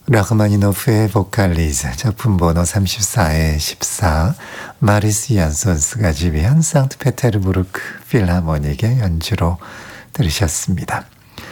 라흐마니노프의 보칼리즈 작품 번호 34의 14 마리스 얀손스가 지휘한 상트페테르부르크 필하모닉의 연주로 들으셨습니다.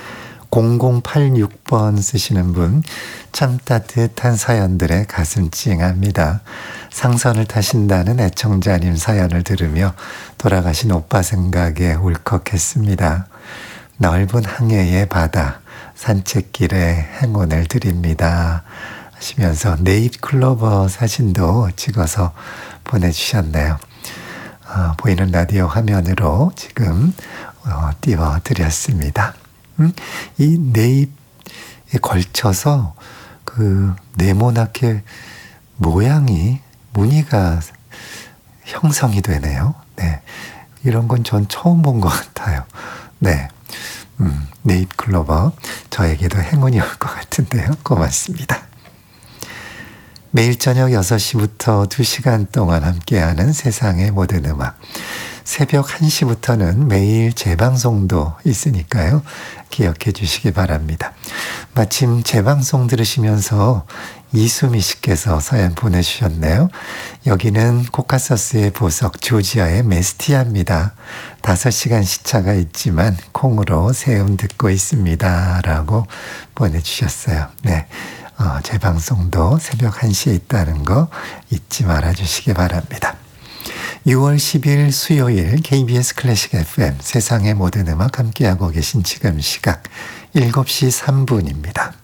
0086번 쓰시는 분, 참 따뜻한 사연들의 가슴 찡합니다. 상선을 타신다는 애청자님 사연을 들으며 돌아가신 오빠 생각에 울컥했습니다. 넓은 항해의 바다, 산책길에 행운을 드립니다 하시면서 네잎클로버 사진도 찍어서 보내주셨네요. 보이는 라디오 화면으로 지금 띄워드렸습니다. 이 네잎에 걸쳐서 그 네모나게 모양이 무늬가 형성이 되네요. 네, 이런 건 전 처음 본 것 같아요. 네. 네잎클로버 저에게도 행운이 올 것 같은데요. 고맙습니다. 매일 저녁 6시부터 2시간 동안 함께하는 세상의 모든 음악. 새벽 1시부터는 매일 재방송도 있으니까요. 기억해 주시기 바랍니다. 마침 재방송 들으시면서 이수미 씨께서 사연 보내주셨네요. 여기는 코카서스의 보석 조지아의 메스티아입니다. 5시간 시차가 있지만 콩으로 새음 듣고 있습니다 라고 보내주셨어요. 네, 재방송도 새벽 1시에 있다는 거 잊지 말아주시기 바랍니다. 6월 10일 수요일 KBS 클래식 FM 세상의 모든 음악 함께하고 계신 지금 시각 7시 3분입니다.